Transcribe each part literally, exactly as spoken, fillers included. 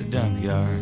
to dump yard.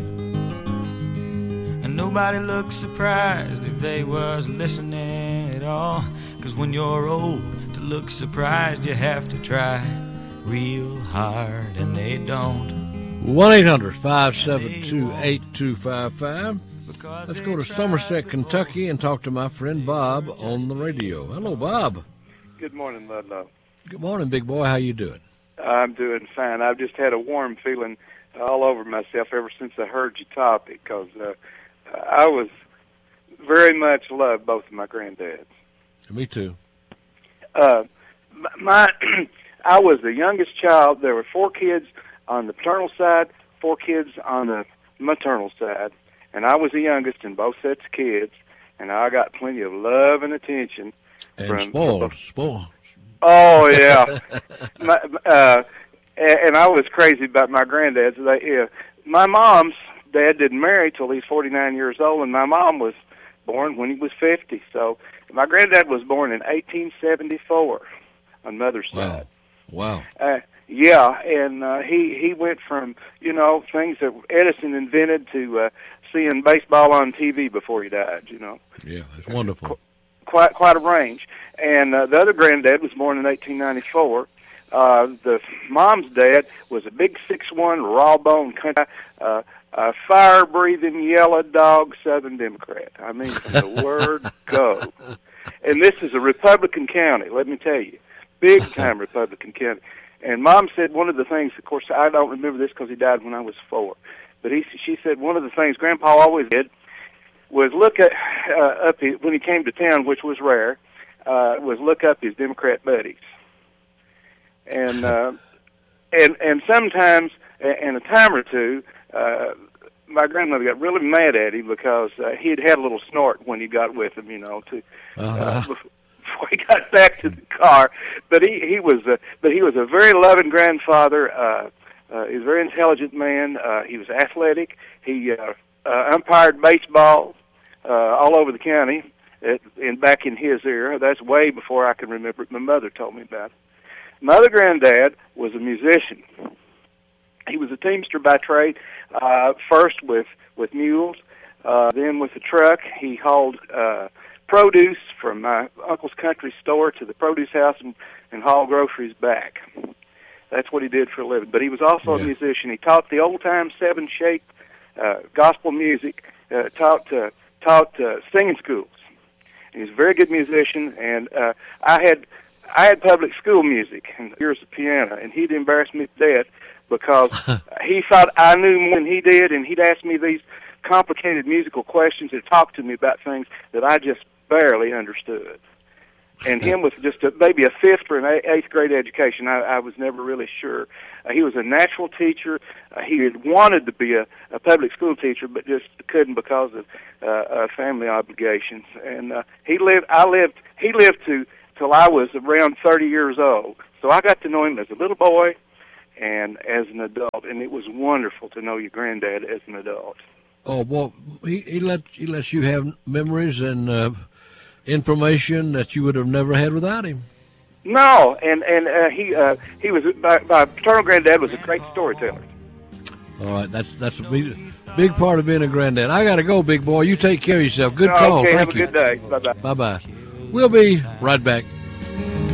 And nobody looked surprised if they was listening at all, 'cause when you're old to look surprised you have to try real hard, and they don't. one eight hundred, five seven two, eight two five five. Let's go to Somerset, Kentucky, and talk to my friend Bob on the radio. Hello, Bob. Good morning, Ludlow. Good morning, big boy. How you doing? I'm doing fine. I've just had a warm feeling all over myself ever since I heard your topic, because uh, I was very much loved both of my granddads. Me too. Uh, my, I was the youngest child. There were four kids on the paternal side, four kids on the maternal side, and I was the youngest in both sets of kids, and I got plenty of love and attention. And from, spoiled, from, spoiled. Oh, yeah. my, uh, and, and I was crazy about my granddads. They, uh, my mom's dad didn't marry till he's forty-nine years old, and my mom was born when he was fifty. So my granddad was born in eighteen seventy-four on mother's side. Wow. Wow. Uh, yeah, and uh, he, he went from, you know, things that Edison invented to uh, seeing baseball on T V before he died, you know. Yeah, it's wonderful. Qu- quite quite a range. And uh, the other granddad was born in eighteen ninety-four. Uh, the mom's dad was a big six one, raw-boned country, uh, a fire-breathing, yellow dog Southern Democrat. I mean, from the word go. And this is a Republican county, let me tell you. Big-time Republican county. And Mom said one of the things, of course, I don't remember this because he died when I was four, but he, she said one of the things Grandpa always did was look at, uh, up his, when he came to town, which was rare, uh, was look up his Democrat buddies. And uh, and and sometimes, in a time or two, uh, my grandmother got really mad at him because uh, he had had a little snort when he got with him, you know, to uh, uh-huh. before he got back to the car. But he he was a, but he was a very loving grandfather. Uh, uh, he was a very intelligent man. Uh, he was athletic. He uh, uh, umpired baseball uh, all over the county. At, and back in his era, that's way before I can remember it. My mother told me about it. My other granddad was a musician. He was a teamster by trade, uh, first with, with mules, uh, then with a truck. He hauled uh, produce from my uncle's country store to the produce house and, and hauled groceries back. That's what he did for a living. But he was also yeah. a musician. He taught the old-time seven-shape uh, gospel music, uh, taught, uh, taught uh, singing schools. He's a very good musician, and uh, I had I had public school music and here's the piano, and he'd embarrass me to death because he thought I knew more than he did, and he'd ask me these complicated musical questions and talk to me about things that I just barely understood. And him with just a, maybe a fifth or an eighth grade education, I, I was never really sure. Uh, he was a natural teacher. Uh, he had wanted to be a, a public school teacher, but just couldn't because of uh, uh, family obligations. And uh, he lived. I lived. He lived to till I was around thirty years old. So I got to know him as a little boy and as an adult, and it was wonderful to know your granddad as an adult. Oh, well, he he let he lets you have memories and uh, information that you would have never had without him. No, and and uh, he uh, he was my, my paternal granddad was a great storyteller. All right, that's that's a big, big part of being a granddad. I got to go, big boy. You take care of yourself. Good call. Okay, Thank have you. a good day. Bye bye. Bye bye. We'll be right back.